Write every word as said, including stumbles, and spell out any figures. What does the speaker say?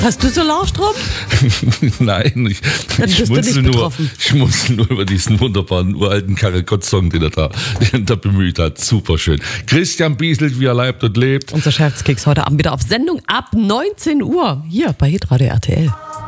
Hast du Solarstrom? Nein, ich, Dann ich, bist du schmunzel nicht nur, betroffen. ich schmunzel nur über diesen wunderbaren uralten Karel Gott-Song, den er da, den er bemüht hat. Super schön. Christian Bieselt, wie er leibt und lebt. Unser Scherzkeks heute Abend wieder auf Sendung ab neunzehn Uhr hier bei Hitradio R T L.